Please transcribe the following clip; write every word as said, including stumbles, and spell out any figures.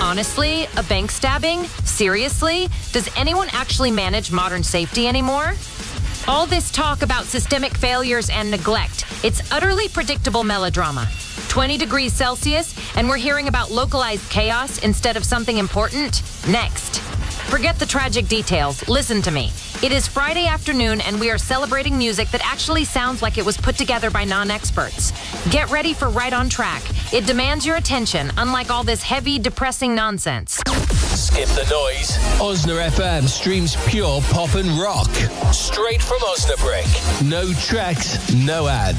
Honestly, a bank stabbing? Seriously? Does anyone actually manage modern safety anymore? All this talk about systemic failures and neglect, it's utterly predictable melodrama. twenty degrees Celsius, and we're hearing about localized chaos instead of something important? Next. Forget the tragic details. Listen to me. It is Friday afternoon, and we are celebrating music that actually sounds like it was put together by non-experts. Get ready for Right on Track. It demands your attention, unlike all this heavy, depressing nonsense. Skip the noise. Osna F M streams pure pop and rock. Straight from Osnabrück. No tracks, no ads.